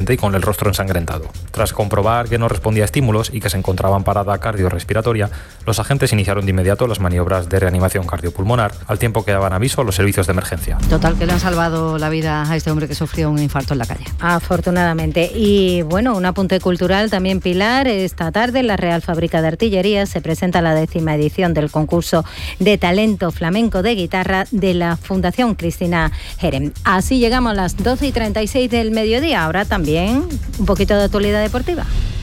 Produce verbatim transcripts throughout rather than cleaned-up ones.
inconsciente y con el rostro ensangrentado. Tras comprobar que no respondía a estímulos y que se encontraba en parada cardiorrespiratoria, los agentes iniciaron de inmediato las maniobras de reanimación cardiopulmonar, al tiempo que daban aviso a los servicios de emergencia. Total, que le han salvado la vida a este hombre que sufrió un infarto en la calle. Afortunadamente. Y bueno, un apunte cultural también, Pilar. Esta tarde en la Real Fábrica de Artillería se presenta la décima edición del concurso de talento flamenco de guitarra de la Fundación Cristina Jerem. Así llegamos a las doce y treinta y seis del mediodía. Ahora también un poquito de actualidad deportiva.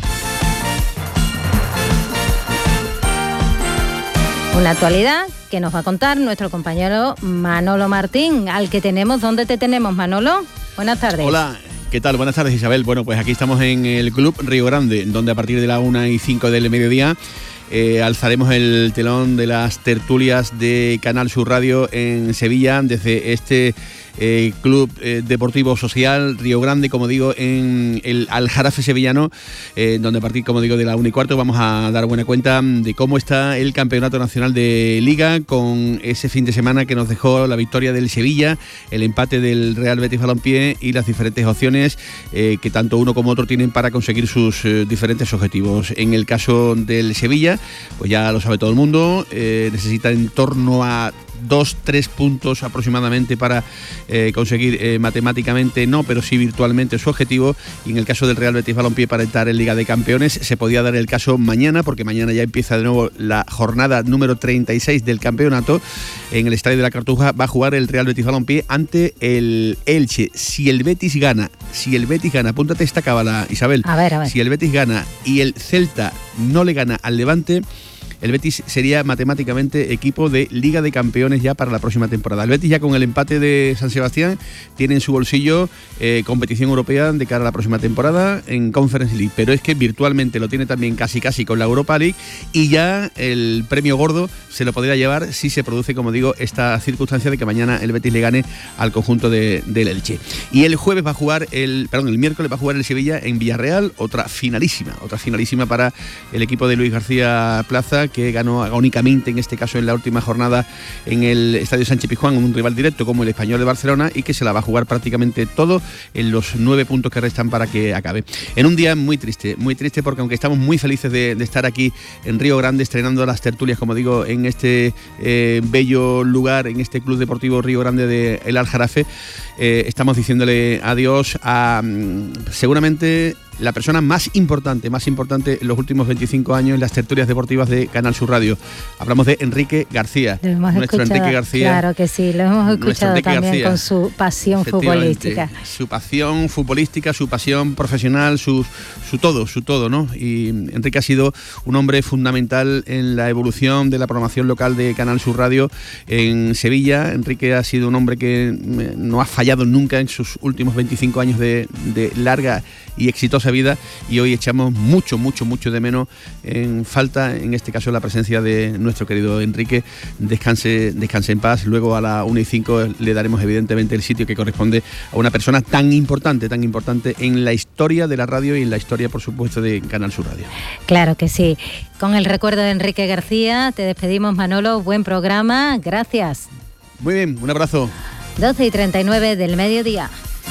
Una actualidad que nos va a contar nuestro compañero Manolo Martín, al que tenemos. ¿Dónde te tenemos, Manolo? Buenas tardes. Hola. ¿Qué tal? Buenas tardes, Isabel. Bueno, pues aquí estamos en el Club Río Grande, donde a partir de la una y cinco del mediodía eh, alzaremos el telón de las tertulias de Canal Sur Radio en Sevilla, desde este eh, Club eh, Deportivo Social Río Grande, como digo, en el Aljarafe sevillano, eh, donde a partir, como digo, de la una y cuarto vamos a dar buena cuenta de cómo está el Campeonato Nacional de Liga, con ese fin de semana que nos dejó la victoria del Sevilla, el empate del Real Betis Balompié y las diferentes opciones eh, que tanto uno como otro tienen para conseguir sus eh, diferentes objetivos. En el caso del Sevilla, pues ya lo sabe todo el mundo, eh, necesita en torno a dos, tres puntos aproximadamente para eh, conseguir eh, matemáticamente, no, pero sí virtualmente su objetivo. Y en el caso del Real Betis Balompié, para entrar en Liga de Campeones, se podía dar el caso mañana, porque mañana ya empieza de nuevo la jornada número treinta y seis del campeonato. En el Estadio de la Cartuja va a jugar el Real Betis Balompié ante el Elche. Si el Betis gana, si el Betis gana, apúntate esta cábala, Isabel. A ver, a ver. Si el Betis gana y el Celta no le gana al Levante, el Betis sería matemáticamente equipo de Liga de Campeones ya para la próxima temporada. El Betis, ya con el empate de San Sebastián, tiene en su bolsillo eh, competición europea de cara a la próxima temporada en Conference League, pero es que virtualmente lo tiene también casi casi con la Europa League, y ya el premio gordo se lo podría llevar si se produce, como digo, esta circunstancia de que mañana el Betis le gane al conjunto de, del Elche. Y el jueves va a jugar, el perdón, el miércoles va a jugar el Sevilla en Villarreal, otra finalísima, otra finalísima para el equipo de Luis García Plaza, que ganó agónicamente, en este caso en la última jornada, en el Estadio Sánchez Pizjuán, un rival directo como el Español de Barcelona, y que se la va a jugar prácticamente todo en los nueve puntos que restan para que acabe. En un día muy triste, muy triste, porque aunque estamos muy felices de, de estar aquí en Río Grande estrenando las tertulias, como digo, en este eh, bello lugar, en este Club Deportivo Río Grande de El Aljarafe, eh, estamos diciéndole adiós a seguramente la persona más importante, más importante en los últimos veinticinco años en las tertulias deportivas de Canal Sur Radio. Hablamos de Enrique García. Lo hemos nuestro escuchado, Enrique García. Claro que sí, lo hemos escuchado también García, con su pasión futbolística. Su pasión futbolística, su pasión profesional, su, su todo, su todo, ¿no? Y Enrique ha sido un hombre fundamental en la evolución de la programación local de Canal Sur Radio en Sevilla. Enrique ha sido un hombre que no ha fallado nunca en sus últimos veinticinco años de, de larga y exitosa vida, y hoy echamos mucho, mucho, mucho de menos en falta, en este caso, la presencia de nuestro querido Enrique. Descanse, descanse en paz. Luego a la una y cinco le daremos evidentemente el sitio que corresponde a una persona tan importante, tan importante en la historia de la radio y en la historia, por supuesto, de Canal Sur Radio. Claro que sí. Con el recuerdo de Enrique García te despedimos, Manolo. Buen programa, gracias. Muy bien, un abrazo. doce y treinta y nueve del mediodía.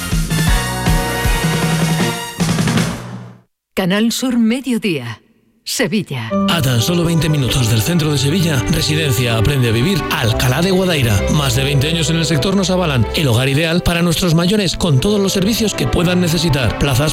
Canal Sur Mediodía, Sevilla. A tan solo veinte minutos del centro de Sevilla, Residencia Aprende a Vivir Alcalá de Guadaira. Más de veinte años en el sector nos avalan el hogar ideal para nuestros mayores, con todos los servicios que puedan necesitar. Plazas